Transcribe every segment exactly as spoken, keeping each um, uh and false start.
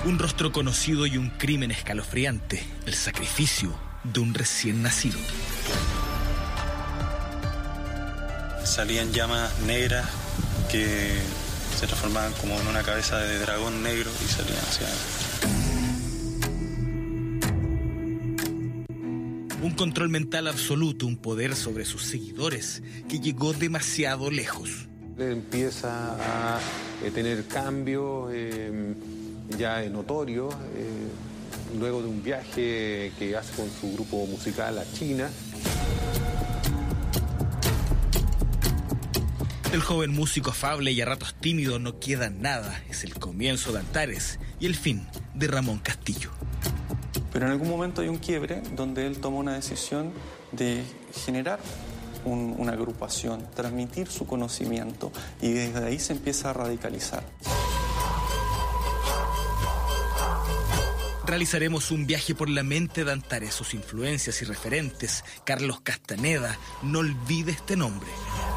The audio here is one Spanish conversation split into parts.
Un rostro conocido y un crimen escalofriante, el sacrificio de un recién nacido. Salían llamas negras que se transformaban como en una cabeza de dragón negro y salían hacia... Un control mental absoluto, un poder sobre sus seguidores que llegó demasiado lejos. Empieza a eh, tener cambios eh, ya notorios, eh, luego de un viaje que hace con su grupo musical a China. Del joven músico afable y a ratos tímido no queda nada. Es el comienzo de Antares y el fin de Ramón Castillo. Pero en algún momento hay un quiebre donde él toma una decisión de generar un, una agrupación, transmitir su conocimiento y desde ahí se empieza a radicalizar. Realizaremos un viaje por la mente de Antares, sus influencias y referentes. Carlos Castaneda, no olvide este nombre.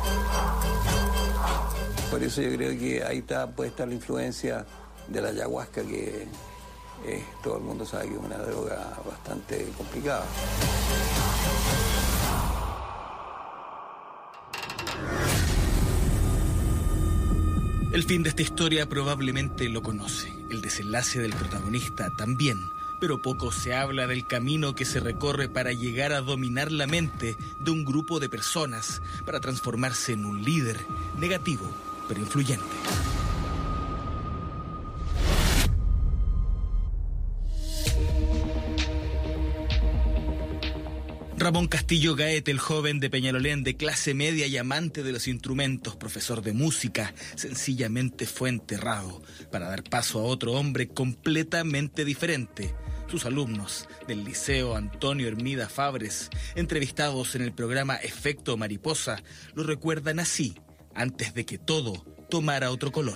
Por eso yo creo que ahí está, puede estar la influencia de la ayahuasca, que eh, todo el mundo sabe que es una droga bastante complicada. El fin de esta historia probablemente lo conoce, el desenlace del protagonista también, pero poco se habla del camino que se recorre para llegar a dominar la mente de un grupo de personas, para transformarse en un líder negativo, pero influyente. Ramón Castillo Gaete, el joven de Peñalolén, de clase media y amante de los instrumentos, profesor de música, sencillamente fue enterrado para dar paso a otro hombre completamente diferente. Sus alumnos del Liceo Antonio Hermida Fabres, entrevistados en el programa Efecto Mariposa, lo recuerdan así, antes de que todo tomara otro color.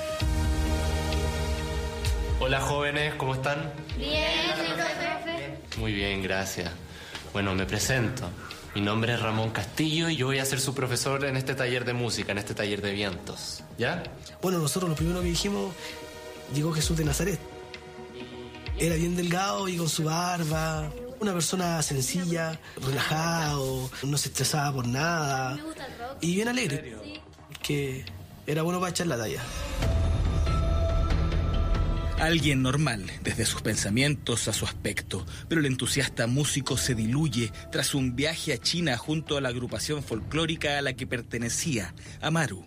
Hola jóvenes, ¿cómo están? Bien, profe. Muy bien, gracias. Bueno, me presento. Mi nombre es Ramón Castillo y yo voy a ser su profesor en este taller de música, en este taller de vientos. ¿Ya? Bueno, nosotros lo primero que dijimos, llegó Jesús de Nazaret. Era bien delgado y con su barba, una persona sencilla, relajado, no se estresaba por nada y bien alegre, que era bueno para echar la talla. Alguien normal, desde sus pensamientos a su aspecto, pero el entusiasta músico se diluye tras un viaje a China junto a la agrupación folclórica a la que pertenecía, Amaru.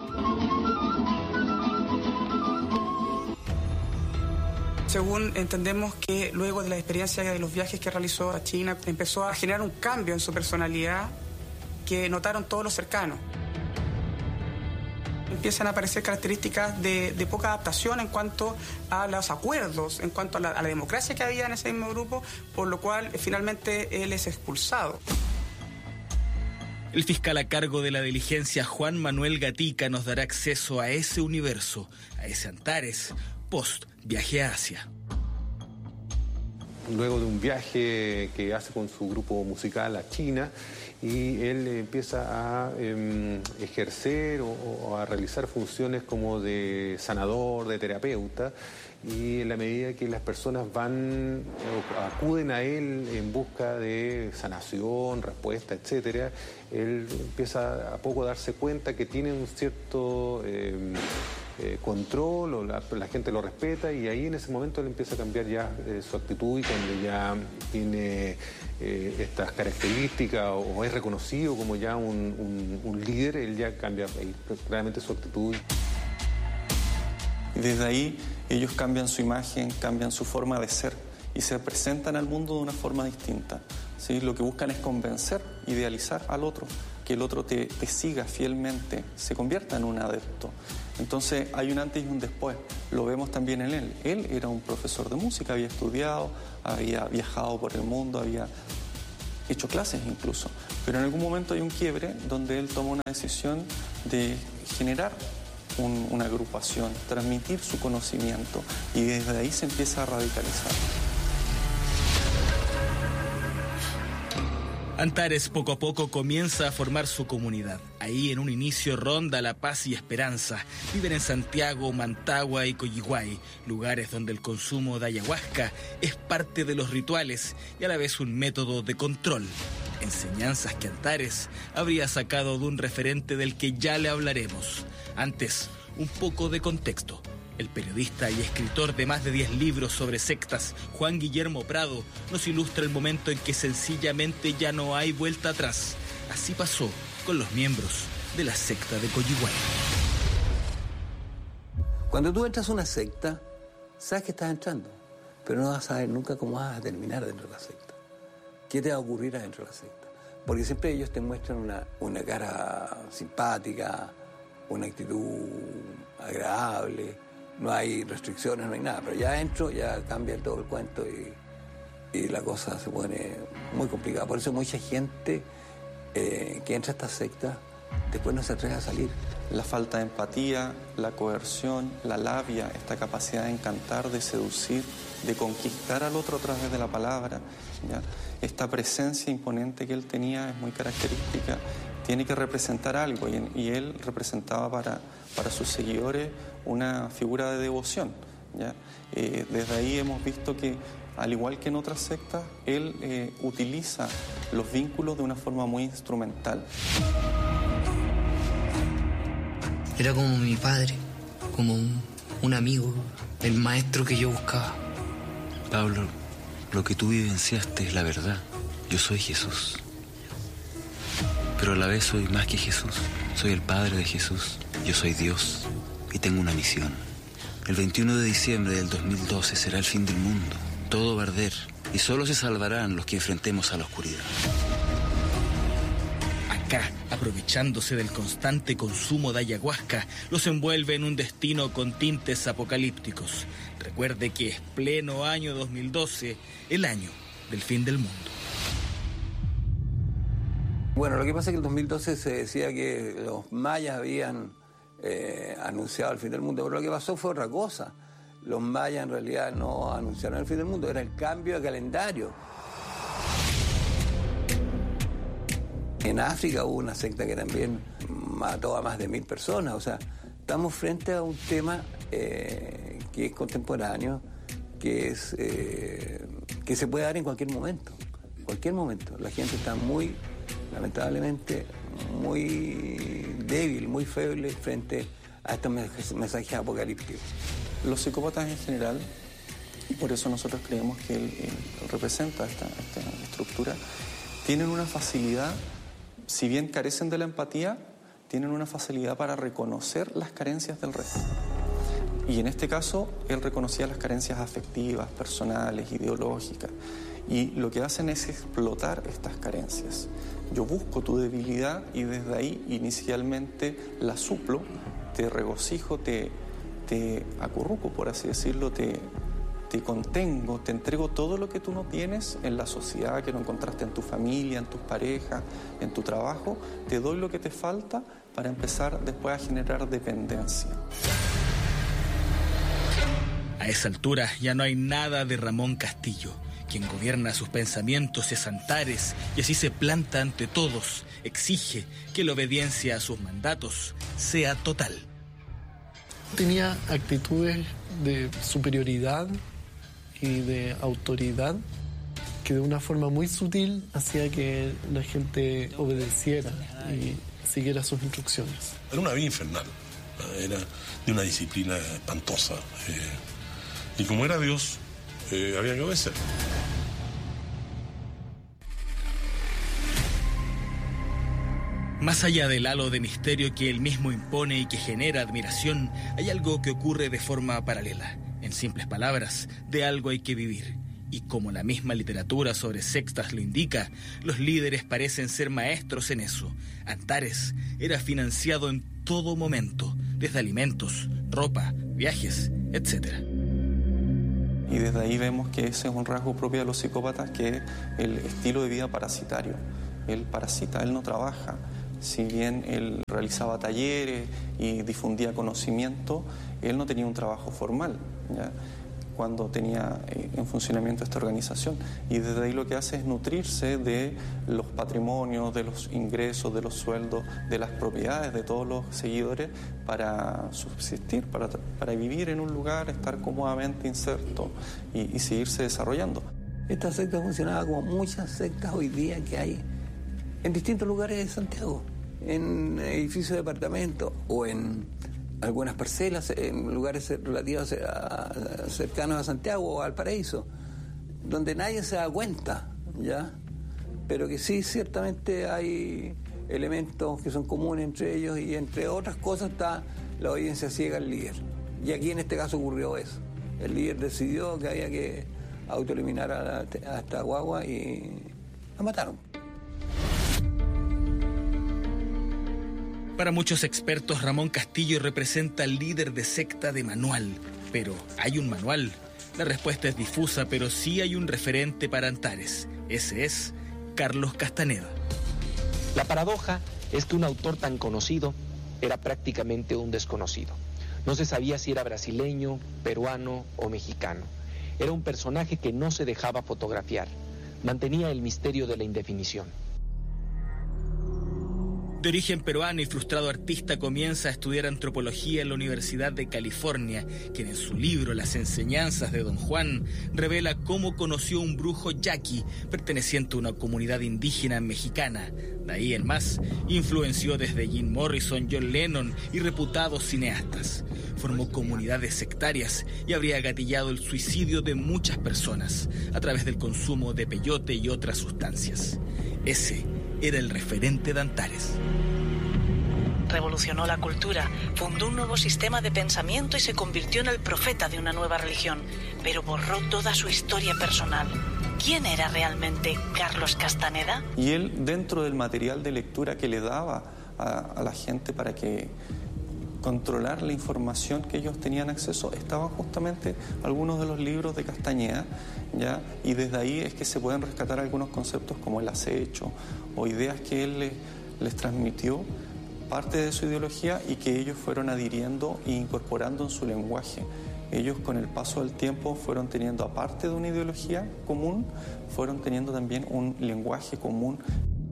Según entendemos que luego de la experiencia de los viajes que realizó a China, empezó a generar un cambio en su personalidad que notaron todos los cercanos. Empiezan a aparecer características de, de poca adaptación en cuanto a los acuerdos, en cuanto a la, a la democracia que había en ese mismo grupo, por lo cual finalmente él es expulsado. El fiscal a cargo de la diligencia, Juan Manuel Gatica, nos dará acceso a ese universo, a ese Antares, post viaje a Asia. Luego de un viaje que hace con su grupo musical a China, y él empieza a eh, ejercer o, o a realizar funciones como de sanador, de terapeuta, y en la medida que las personas van o acuden a él en busca de sanación, respuesta, etcétera, él empieza a poco a darse cuenta que tiene un cierto eh, eh, control, o la, la gente lo respeta, y ahí en ese momento él empieza a cambiar ya eh, su actitud, y cuando ya tiene eh, estas características o, o es reconocido como ya un, un, un líder, él ya cambia eh, claramente su actitud. Y desde ahí ellos cambian su imagen, cambian su forma de ser y se presentan al mundo de una forma distinta, ¿sí? Lo que buscan es convencer, idealizar al otro, que el otro te, te siga fielmente, se convierta en un adepto. Entonces hay un antes y un después, lo vemos también en él. Él era un profesor de música, había estudiado, había viajado por el mundo, había hecho clases incluso, pero en algún momento hay un quiebre donde él toma una decisión de generar un, una agrupación, transmitir su conocimiento y desde ahí se empieza a radicalizar. Antares poco a poco comienza a formar su comunidad. Ahí en un inicio ronda la paz y esperanza. Viven en Santiago, Mantagua y Coyihuay, lugares donde el consumo de ayahuasca es parte de los rituales y a la vez un método de control. Enseñanzas que Antares habría sacado de un referente del que ya le hablaremos. Antes, un poco de contexto. El periodista y escritor de más de diez libros sobre sectas, Juan Guillermo Prado, nos ilustra el momento en que sencillamente ya no hay vuelta atrás. Así pasó con los miembros de la secta de Coyihuay. Cuando tú entras a una secta, sabes que estás entrando, pero no vas a saber nunca cómo vas a terminar dentro de la secta. ¿Qué te va a ocurrir adentro de la secta? Porque siempre ellos te muestran una, una cara simpática, una actitud agradable. No hay restricciones, no hay nada, pero ya adentro ya cambia todo el cuento y, y la cosa se pone muy complicada. Por eso mucha gente eh, que entra a esta secta después no se atreve a salir. La falta de empatía, la coerción, la labia, esta capacidad de encantar, de seducir, de conquistar al otro a través de la palabra, ¿ya? Esta presencia imponente que él tenía es muy característica. Tiene que representar algo y, y él representaba para, para sus seguidores una figura de devoción, ¿ya? Eh, desde ahí hemos visto que, al igual que en otras sectas, él eh, utiliza los vínculos de una forma muy instrumental. Era como mi padre, como un, un amigo, el maestro que yo buscaba. Pablo, lo que tú vivenciaste es la verdad. Yo soy Jesús. Pero a la vez soy más que Jesús. Soy el Padre de Jesús. Yo soy Dios y tengo una misión. El veintiuno de diciembre del dos mil doce será el fin del mundo. Todo va a arder y solo se salvarán los que enfrentemos a la oscuridad. Acá, aprovechándose del constante consumo de ayahuasca, los envuelve en un destino con tintes apocalípticos. Recuerde que es pleno año dos mil doce, el año del fin del mundo. Bueno, lo que pasa es que en el dos mil doce se decía que los mayas habían eh, anunciado el fin del mundo, pero lo que pasó fue otra cosa. Los mayas en realidad no anunciaron el fin del mundo, era el cambio de calendario. En África hubo una secta que también mató a más de mil personas. O sea, estamos frente a un tema eh, que es contemporáneo, que, es, eh, que se puede dar en cualquier momento. Cualquier momento. La gente está muy, lamentablemente, muy débil, muy feble frente a estos mensajes apocalípticos. Los psicópatas en general, y por eso nosotros creemos que él, él representa esta, esta estructura, tienen una facilidad. Si bien carecen de la empatía, tienen una facilidad para reconocer las carencias del resto. Y en este caso, él reconocía las carencias afectivas, personales, ideológicas. Y lo que hacen es explotar estas carencias. Yo busco tu debilidad y desde ahí inicialmente la suplo, te regocijo, te, te acurruco, por así decirlo, te... te contengo, te entrego todo lo que tú no tienes en la sociedad, que no encontraste en tu familia, en tus parejas, en tu trabajo. Te doy lo que te falta para empezar después a generar dependencia. A esa altura ya no hay nada de Ramón Castillo. Quien gobierna sus pensamientos es Antares y así se planta ante todos. Exige que la obediencia a sus mandatos sea total. Tenía actitudes de superioridad y de autoridad que de una forma muy sutil hacía que la gente obedeciera y siguiera sus instrucciones. Era una vida infernal, era de una disciplina espantosa. Eh, y como era Dios, eh, había que obedecer. Más allá del halo de misterio que él mismo impone y que genera admiración, hay algo que ocurre de forma paralela. En simples palabras, de algo hay que vivir. Y como la misma literatura sobre sectas lo indica, los líderes parecen ser maestros en eso. Antares era financiado en todo momento, desde alimentos, ropa, viajes, etcétera. Y desde ahí vemos que ese es un rasgo propio de los psicópatas, que es el estilo de vida parasitario. Él parasita, él no trabaja. Si bien él realizaba talleres y difundía conocimiento, él no tenía un trabajo formal, ¿ya? cuando tenía en funcionamiento esta organización. Y desde ahí lo que hace es nutrirse de los patrimonios, de los ingresos, de los sueldos, de las propiedades de todos los seguidores para subsistir, para, para vivir en un lugar, estar cómodamente inserto y, y seguirse desarrollando. Esta secta funcionaba como muchas sectas hoy día que hay en distintos lugares de Santiago, en edificios de departamentos o en algunas parcelas, en lugares relativos a, a, cercanos a Santiago o al Paraíso, donde nadie se da cuenta, ¿ya? Pero que sí, ciertamente hay elementos que son comunes entre ellos y entre otras cosas está la obediencia ciega al líder. Y aquí en este caso ocurrió eso. El líder decidió que había que autoeliminar a, la, a esta guagua y la mataron. Para muchos expertos, Ramón Castillo representa al líder de secta de manual. Pero, ¿hay un manual? La respuesta es difusa, pero sí hay un referente para Antares. Ese es Carlos Castaneda. La paradoja es que un autor tan conocido era prácticamente un desconocido. No se sabía si era brasileño, peruano o mexicano. Era un personaje que no se dejaba fotografiar. Mantenía el misterio de la indefinición. De origen peruano y frustrado artista, comienza a estudiar antropología en la Universidad de California, quien en su libro Las enseñanzas de Don Juan revela cómo conoció un brujo yaqui perteneciente a una comunidad indígena mexicana. De ahí en más, influenció desde Jim Morrison, John Lennon y reputados cineastas. Formó comunidades sectarias y habría gatillado el suicidio de muchas personas a través del consumo de peyote y otras sustancias. Ese era el referente de Antares. Revolucionó la cultura, fundó un nuevo sistema de pensamiento y se convirtió en el profeta de una nueva religión, pero borró toda su historia personal. ¿Quién era realmente Carlos Castaneda? Y él, dentro del material de lectura que le daba a, a la gente para que controlar la información que ellos tenían acceso, estaban justamente algunos de los libros de Castañeda, ¿ya? Y desde ahí es que se pueden rescatar algunos conceptos como el acecho o ideas que él les, les transmitió, parte de su ideología, y que ellos fueron adhiriendo e incorporando en su lenguaje. Ellos con el paso del tiempo fueron teniendo, aparte de una ideología común, fueron teniendo también un lenguaje común.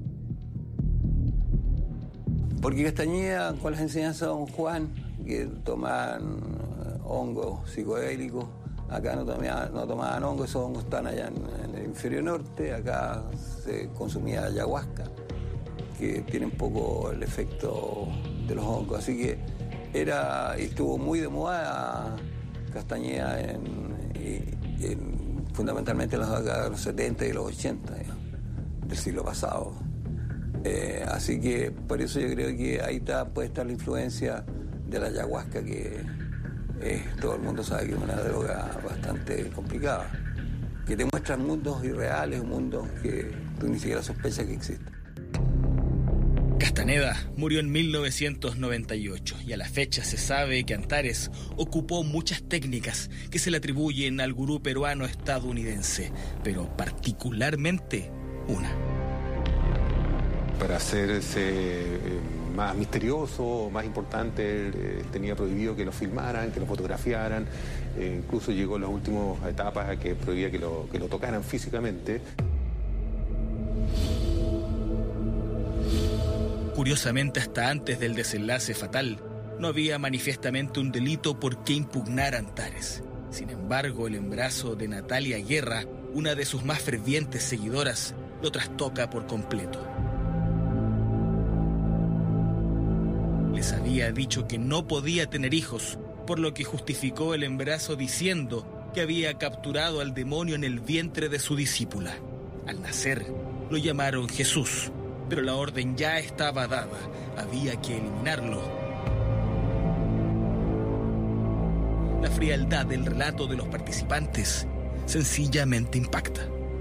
Porque Castañeda, con las enseñanzas de Don Juan, que tomaban hongos psicodélicos, acá no tomaban, no tomaban hongos, esos hongos están allá en, en el hemisferio norte, acá se consumía ayahuasca, que tiene un poco el efecto de los hongos, así que era, estuvo muy de moda Castañeda en, en, en, fundamentalmente en las décadas de los setenta y los ochenta, digamos, del siglo pasado. Eh, así que por eso yo creo que ahí está, puede estar la influencia de la ayahuasca, que eh, todo el mundo sabe que es una droga bastante complicada, que te muestra mundos irreales, mundos que tú ni siquiera sospechas que existen. Castaneda murió en mil novecientos noventa y ocho y a la fecha se sabe que Antares ocupó muchas técnicas que se le atribuyen al gurú peruano estadounidense, pero particularmente una. Para hacerse eh, más misterioso, más importante, él eh, tenía prohibido que lo filmaran, que lo fotografiaran, eh, incluso llegó en las últimas etapas a que prohibía que lo, que lo tocaran físicamente. Curiosamente, hasta antes del desenlace fatal, no había manifiestamente un delito por qué impugnar a Antares. Sin embargo, el embarazo de Natalia Guerra, una de sus más fervientes seguidoras, lo trastoca por completo. Les había dicho que no podía tener hijos, por lo que justificó el embarazo diciendo que había capturado al demonio en el vientre de su discípula. Al nacer, lo llamaron Jesús, pero la orden ya estaba dada, había que eliminarlo. La frialdad del relato de los participantes sencillamente impacta.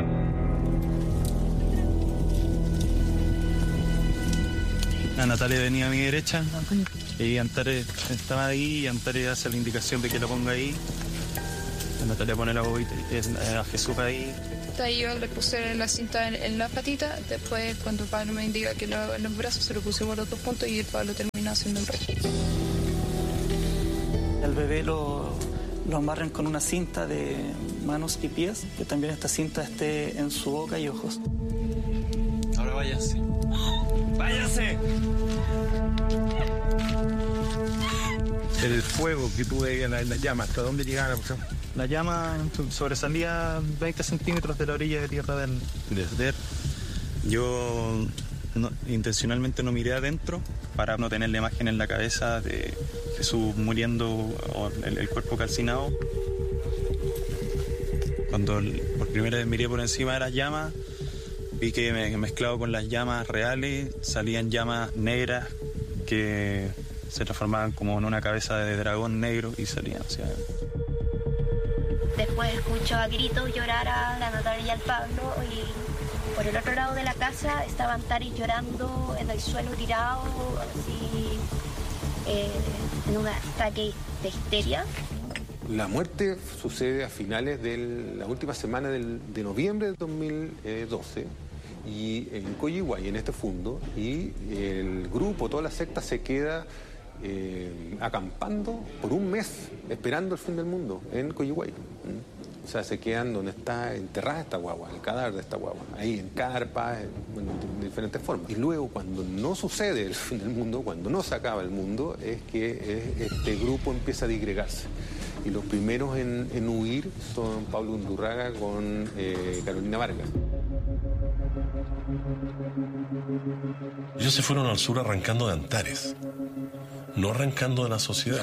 La Natalia venía a mi derecha y Antares estaba ahí y Antares hace la indicación de que lo ponga ahí. La Natalia pone la bobita a Jesús ahí. Ahí yo le puse la cinta en, en la patita, después cuando el padre me indica que lo, en los brazos se lo puse por los dos puntos y el padre lo terminó haciendo el rey. El bebé lo, lo amarran con una cinta de manos y pies, que también esta cinta esté en su boca y ojos. Ahora váyase. ¡Váyase! El fuego que tú veías, la, la llama, ¿hasta dónde llegaba la persona? La llama sobresalía veinte centímetros de la orilla de tierra del desder. Yo no, intencionalmente no miré adentro para no tener la imagen en la cabeza de Jesús muriendo o el, el cuerpo calcinado. Cuando por primera vez miré por encima de las llamas, vi que me, mezclado con las llamas reales salían llamas negras que se transformaban como en una cabeza de dragón negro y salían hacia adentro. Después escucho a gritos llorar a la Natalia y al Pablo, y por el otro lado de la casa estaban Taris llorando en el suelo tirado, así, eh, en un ataque de histeria. La muerte sucede a finales de la última semana del, de noviembre de dos mil doce y en Coyihuay, en este fundo, y el grupo, toda la secta se queda eh, acampando por un mes, esperando el fin del mundo en Coyihuay. O sea, se quedan donde está enterrada esta guagua, el cadáver de esta guagua, ahí en carpas, en, bueno, de diferentes formas. Y luego, cuando no sucede el fin del mundo, cuando no se acaba el mundo, es que este grupo empieza a disgregarse. Y los primeros en, en huir son Pablo Undurraga con eh, Carolina Vargas. Ellos se fueron al sur arrancando de Antares, no arrancando de la sociedad.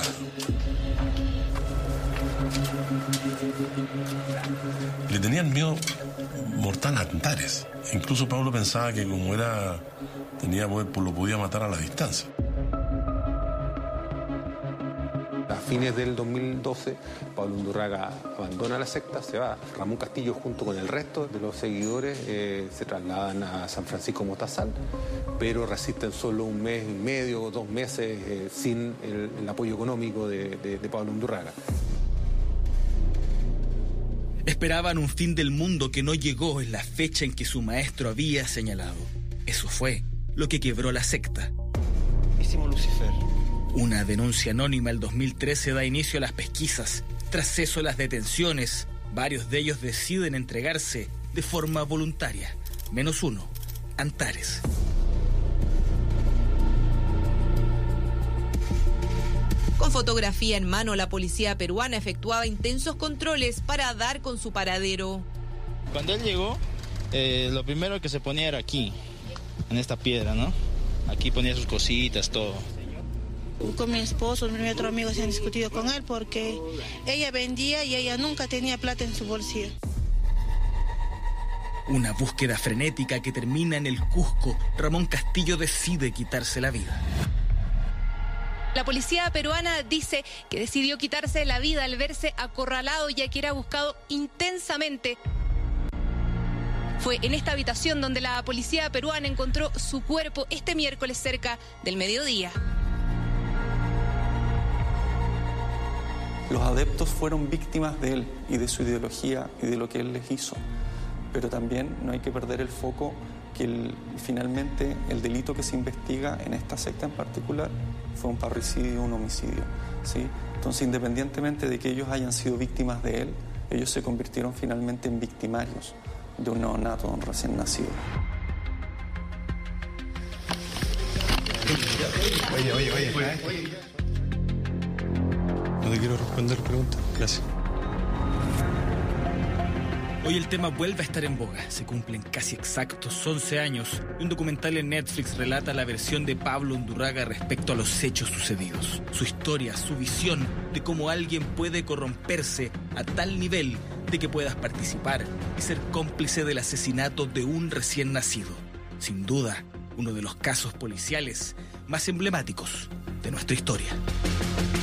Le tenían miedo mortal a Antares. Incluso Pablo pensaba que como era tenía poder, pues lo podía matar a la distancia. A fines del dos mil doce, Pablo Undurraga abandona la secta, se va. Ramón Castillo, junto con el resto de los seguidores, eh, se trasladan a San Francisco Mostazal, pero resisten solo un mes y medio, dos meses, eh, sin el, el apoyo económico de, de, de Pablo Undurraga. Esperaban un fin del mundo que no llegó en la fecha en que su maestro había señalado. Eso fue lo que quebró la secta. Hicimos Lucifer. Una denuncia anónima el dos mil trece da inicio a las pesquisas. Tras eso, las detenciones. Varios de ellos deciden entregarse de forma voluntaria. Menos uno, Antares. Con fotografía en mano, la policía peruana efectuaba intensos controles para dar con su paradero. Cuando él llegó, eh, lo primero que se ponía era aquí, en esta piedra, ¿no? Aquí ponía sus cositas, todo. Con mi esposo, mi otro amigo se han discutido con él porque ella vendía y ella nunca tenía plata en su bolsillo. Una búsqueda frenética que termina en el Cusco. Ramón Castillo decide quitarse la vida. La policía peruana dice que decidió quitarse la vida al verse acorralado, ya que era buscado intensamente. Fue en esta habitación donde la policía peruana encontró su cuerpo este miércoles cerca del mediodía. Los adeptos fueron víctimas de él y de su ideología y de lo que él les hizo. Pero también no hay que perder el foco que el, finalmente el delito que se investiga en esta secta en particular fue un parricidio, un homicidio, ¿sí? Entonces, independientemente de que ellos hayan sido víctimas de él, ellos se convirtieron finalmente en victimarios de un neonato, de un recién nacido. Oye, oye, oye. oye. No te quiero responder preguntas. Gracias. Hoy el tema vuelve a estar en boga. Se cumplen casi exactos once años y un documental en Netflix relata la versión de Pablo Undurraga respecto a los hechos sucedidos. Su historia, su visión de cómo alguien puede corromperse a tal nivel de que puedas participar y ser cómplice del asesinato de un recién nacido. Sin duda, uno de los casos policiales más emblemáticos de nuestra historia.